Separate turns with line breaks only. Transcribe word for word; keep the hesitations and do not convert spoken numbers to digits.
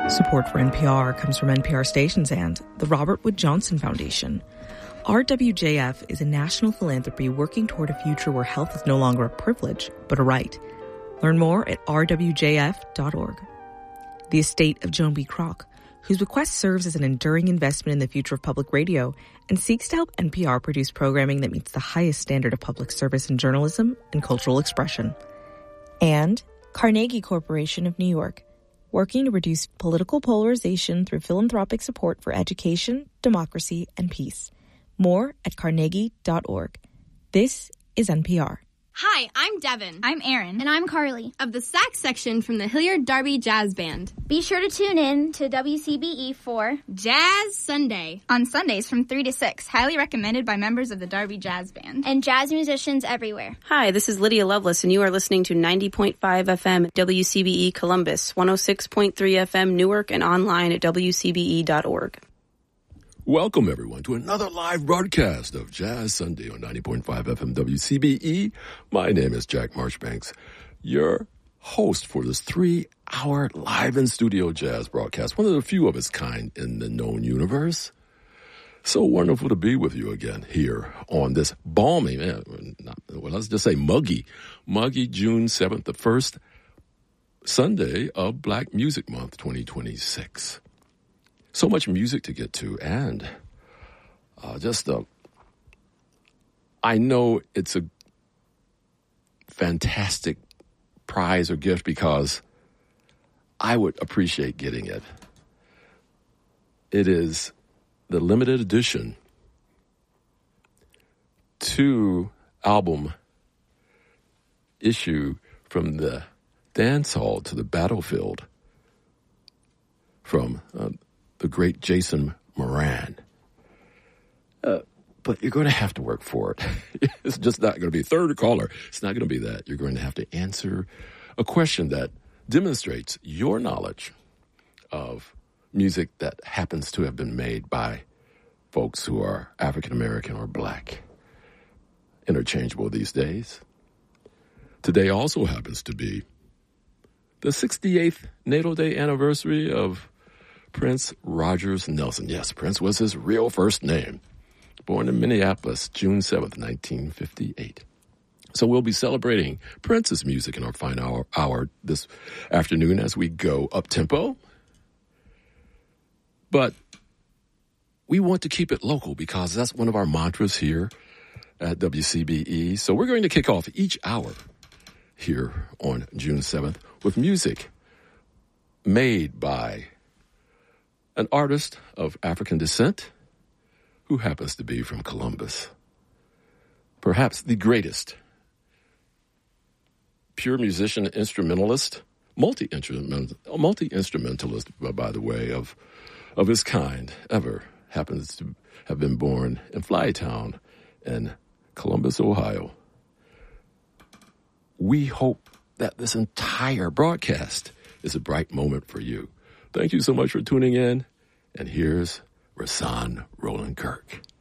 Support for N P R comes from N P R stations and the Robert Wood Johnson Foundation. R W J F is a national philanthropy working toward a future where health is no longer a privilege, but a right. Learn more at r w j f dot org. The estate of Joan B. Kroc, whose bequest serves as an enduring investment in the future of public radio and seeks to help N P R produce programming that meets the highest standard of public service in journalism and cultural expression. And Carnegie Corporation of New York, working to reduce political polarization through philanthropic support for education, democracy, and peace. More at carnegie dot org. This is N P R.
Hi, I'm Devin.
I'm Erin.
And I'm Carly.
Of the sax section from the Hilliard Darby Jazz Band.
Be sure to tune in to W C B E for
Jazz Sunday.
On Sundays from three to six. Highly recommended by members of the Darby Jazz Band.
And jazz musicians everywhere.
Hi, this is Lydia Lovelace, and you are listening to ninety point five F M W C B E Columbus, one oh six point three F M Newark, and online at w c b e dot org.
Welcome, everyone, to another live broadcast of Jazz Sunday on ninety point five F M W C B E. My name is Jack Marchbanks, your host for this three-hour live in-studio jazz broadcast, one of the few of its kind in the known universe. So wonderful to be with you again here on this balmy, man, not, well, let's just say muggy, muggy June seventh, the first Sunday of Black Music Month twenty twenty-six. So much music to get to, and uh, just uh, I know it's a fantastic prize or gift because I would appreciate getting it. It is the limited edition two album issue from the dance hall to the battlefield from uh, the great Jason Moran. Uh, but you're going to have to work for it. It's just not going to be third caller. It's not going to be that. You're going to have to answer a question that demonstrates your knowledge of music that happens to have been made by folks who are African American or black. Interchangeable these days. Today also happens to be the sixty-eighth natal day anniversary of Prince Rogers Nelson. Yes, Prince was his real first name. Born in Minneapolis, June seventh, nineteen fifty-eight. So we'll be celebrating Prince's music in our fine hour, hour this afternoon as we go up-tempo. But we want to keep it local because that's one of our mantras here at W C B E. So we're going to kick off each hour here on June seventh with music made by an artist of African descent who happens to be from Columbus. Perhaps the greatest pure musician, instrumentalist, multi-instrument, multi-instrumentalist, by the way, of, of his kind ever happens to have been born in Flytown in Columbus, Ohio. We hope that this entire broadcast is a bright moment for you. Thank you so much for tuning in. And here's Rahsaan Roland Kirk.